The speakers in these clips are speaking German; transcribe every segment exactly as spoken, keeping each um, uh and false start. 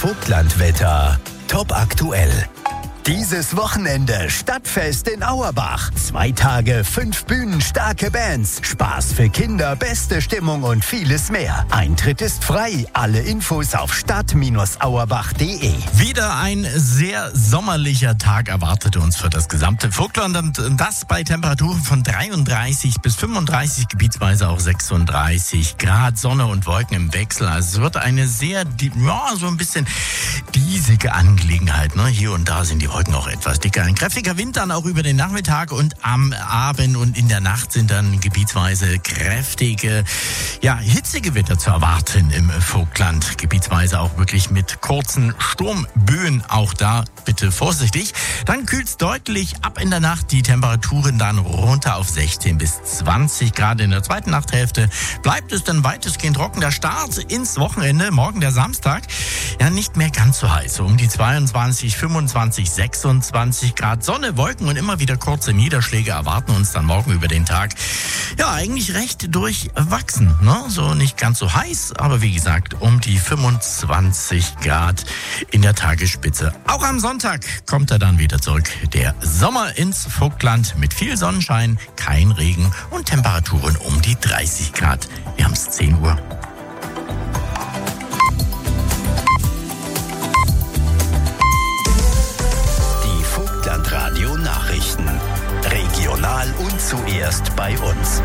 Vogtlandwetter. Top aktuell. Dieses Wochenende Stadtfest in Auerbach. Zwei Tage, fünf Bühnen, starke Bands, Spaß für Kinder, beste Stimmung und vieles mehr. Eintritt ist frei. Alle Infos auf stadt Auerbach punkt de. Wieder ein sehr sommerlicher Tag erwartet uns für das gesamte Vogtland und das bei Temperaturen von dreiunddreißig bis fünfunddreißig, gebietsweise auch sechsunddreißig Grad, Sonne und Wolken im Wechsel. Also es wird eine sehr, ja, so ein bisschen diesige Angelegenheit. Ne? Hier und da sind die Wolken auch etwas dicker. Ein kräftiger Wind dann auch über den Nachmittag und am Abend und in der Nacht sind dann gebietsweise kräftige, ja, Hitzegewitter zu erwarten im Vogtland. Gebietsweise auch wirklich mit kurzen Sturmböen. Auch da bitte vorsichtig. Dann kühlt es deutlich ab in der Nacht. Die Temperaturen dann runter auf sechzehn bis zwanzig Grad. In der zweiten Nachthälfte bleibt es dann weitestgehend trocken. Der Start ins Wochenende, morgen der Samstag, ja nicht mehr ganz so heiß. Um die zweiundzwanzig, fünfundzwanzig, sechsundzwanzig Grad. Sonne, Wolken und immer wieder kurze Niederschläge erwarten uns dann morgen über den Tag. Ja, eigentlich recht durchwachsen. Ne? So nicht ganz so heiß, aber wie gesagt, um die fünfundzwanzig Grad in der Tagesspitze. Auch am Sonntag kommt er dann wieder zurück. Der Sommer ins Vogtland mit viel Sonnenschein, kein Regen und Temperaturen um die dreißig Grad. Wir haben es zehn Uhr. Radio Nachrichten. Regional und zuerst bei uns.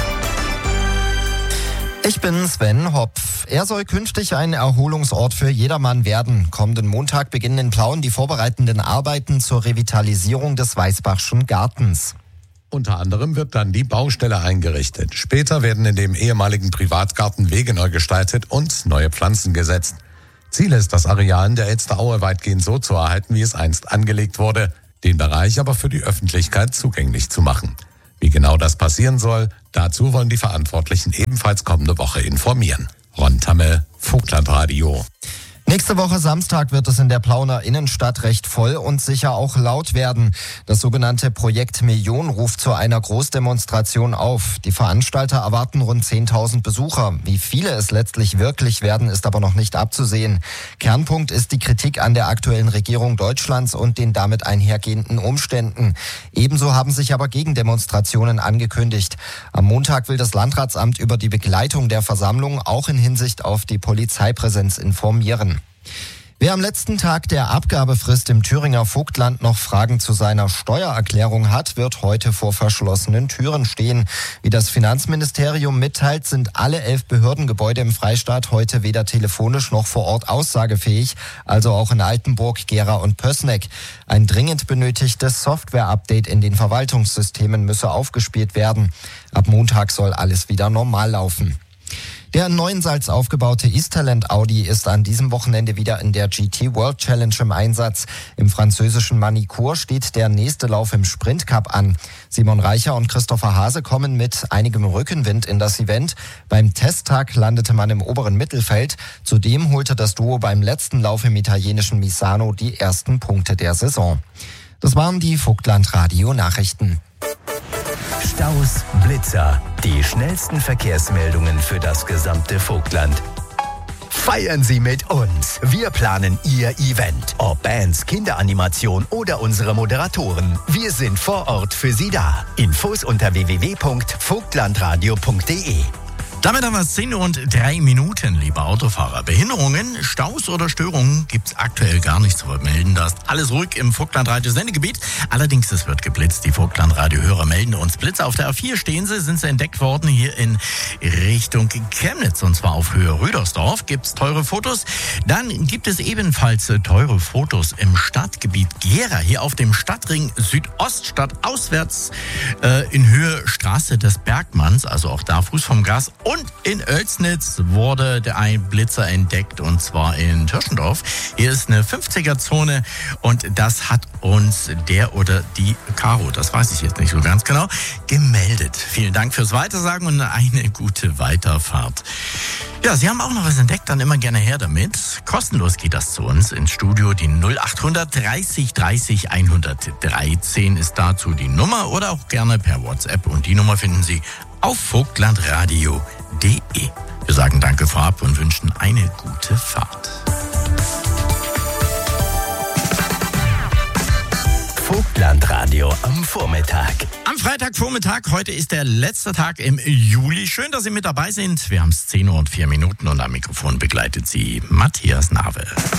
Ich bin Sven Hopf. Er soll künftig ein Erholungsort für jedermann werden. Kommenden Montag beginnen in Plauen die vorbereitenden Arbeiten zur Revitalisierung des Weißbachschen Gartens. Unter anderem wird dann die Baustelle eingerichtet. Später werden in dem ehemaligen Privatgarten Wege neu gestaltet und neue Pflanzen gesetzt. Ziel ist, das Areal in der Elsteraue weitgehend so zu erhalten, wie es einst angelegt wurde, den Bereich aber für die Öffentlichkeit zugänglich zu machen. Wie genau das passieren soll, dazu wollen die Verantwortlichen ebenfalls kommende Woche informieren. Ron Tamme, Vogtlandradio. Nächste Woche Samstag wird es in der Plauner Innenstadt recht voll und sicher auch laut werden. Das sogenannte Projekt Million ruft zu einer Großdemonstration auf. Die Veranstalter erwarten rund zehntausend Besucher. Wie viele es letztlich wirklich werden, ist aber noch nicht abzusehen. Kernpunkt ist die Kritik an der aktuellen Regierung Deutschlands und den damit einhergehenden Umständen. Ebenso haben sich aber Gegendemonstrationen angekündigt. Am Montag will das Landratsamt über die Begleitung der Versammlung auch in Hinsicht auf die Polizeipräsenz informieren. Wer am letzten Tag der Abgabefrist im Thüringer Vogtland noch Fragen zu seiner Steuererklärung hat, wird heute vor verschlossenen Türen stehen. Wie das Finanzministerium mitteilt, sind alle elf Behördengebäude im Freistaat heute weder telefonisch noch vor Ort aussagefähig, also auch in Altenburg, Gera und Pößneck. Ein dringend benötigtes Software-Update in den Verwaltungssystemen müsse aufgespielt werden. Ab Montag soll alles wieder normal laufen. Der in Neuensalz aufgebaute Easterland Audi ist an diesem Wochenende wieder in der G T World Challenge im Einsatz. Im französischen Manicourt steht der nächste Lauf im Sprint Cup an. Simon Reicher und Christopher Hase kommen mit einigem Rückenwind in das Event. Beim Testtag landete man im oberen Mittelfeld. Zudem holte das Duo beim letzten Lauf im italienischen Misano die ersten Punkte der Saison. Das waren die Vogtland-Radio-Nachrichten. Staus, Blitzer, die schnellsten Verkehrsmeldungen für das gesamte Vogtland. Feiern Sie mit uns. Wir planen Ihr Event. Ob Bands, Kinderanimation oder unsere Moderatoren. Wir sind vor Ort für Sie da. Infos unter w w w punkt vogtlandradio punkt de. Damit haben wir es zehn Uhr und drei Minuten, liebe Autofahrer. Behinderungen, Staus oder Störungen gibt es aktuell gar nicht zu vermelden. Da ist alles ruhig im Vogtlandradio-Sendegebiet. Allerdings, es wird geblitzt. Die Vogtlandradio-Hörer melden uns Blitze. Auf der A vier stehen sie, sind sie entdeckt worden hier in Richtung Chemnitz. Und zwar auf Höhe Rüdersdorf gibt es teure Fotos. Dann gibt es ebenfalls teure Fotos im Stadtgebiet Gera. Hier auf dem Stadtring Südost, stadtauswärts äh, in Höhe Straße des Bergmanns. Also auch da Fuß vom Gas. Und in Oelsnitz wurde der ein Blitzer entdeckt, und zwar in Tirschendorf. Hier ist eine fünfziger-Zone und das hat uns der oder die Caro, das weiß ich jetzt nicht so ganz genau, gemeldet. Vielen Dank fürs Weitersagen und eine gute Weiterfahrt. Ja, Sie haben auch noch was entdeckt, dann immer gerne her damit. Kostenlos geht das zu uns ins Studio. Die null acht dreißig dreißig hundertdreizehn ist dazu die Nummer oder auch gerne per WhatsApp. Und die Nummer finden Sie auf vogtlandradio punkt de. Wir sagen danke vorab und wünschen eine gute Fahrt. Vogtlandradio am Vormittag. Am Freitagvormittag, heute ist der letzte Tag im Juli. Schön, dass Sie mit dabei sind. Wir haben es zehn Uhr und vier Minuten und am Mikrofon begleitet Sie Matthias Nave.